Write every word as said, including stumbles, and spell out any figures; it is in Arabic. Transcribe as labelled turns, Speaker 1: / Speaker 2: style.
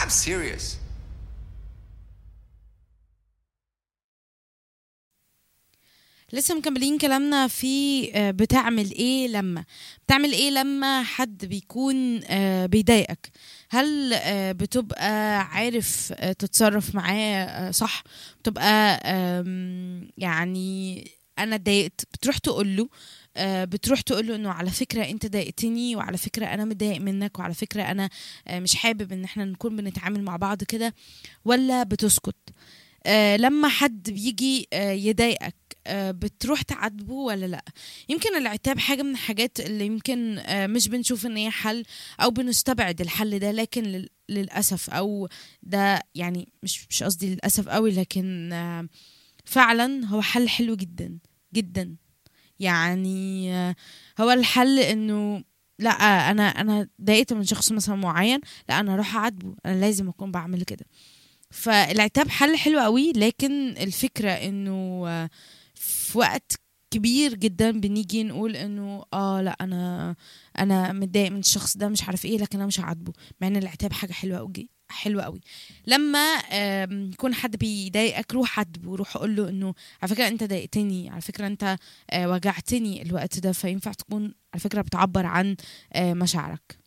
Speaker 1: I'm serious.
Speaker 2: لسه مكملين كلامنا في آه، بتعمل ايه لما بتعمل ايه لما حد بيكون آه، بيضايقك. هل آه، بتبقى عارف آه، تتصرف معاه آه، صح؟ بتبقى آم، يعني انا اتضايقت بتروح تقول له، آه، بتروح تقول له انه على فكره انت ضايقتني، وعلى فكره انا متضايق منك، وعلى فكره انا آه، مش حابب ان احنا نكون بنتعامل مع بعض كده، ولا بتسكت؟ آه لما حد بيجي آه يضايقك، آه بتروح تعاتبه ولا لا؟ يمكن العتاب حاجة من الحاجات اللي يمكن آه مش بنشوف ان هي حل، او بنستبعد الحل ده، لكن لل- للأسف، او ده يعني مش مش قصدي للأسف قوي، لكن آه فعلا هو حل حلو جدا جدا. يعني آه هو الحل انه لا، انا انا ضايقت من شخص مثلا معين، لا انا اروح اعاتبه، انا لازم اكون بعمل كده. فالعتاب حل حلو قوي، لكن الفكرة انه آه، في وقت كبير جدا بنيجي نقول انه اه لا، انا انا متضايق من الشخص ده، مش عارف ايه، لكن انا مش هعاتبه، مع ان العتاب حاجة حلوة قوي، حلوة قوي. لما آم، يكون حد بيضايقك، روح عاتبه، روح قول له انه على فكرة انت ضايقتني، على فكرة انت آه، وجعتني الوقت ده، فينفع تكون على فكرة بتعبر عن آه، مشاعرك.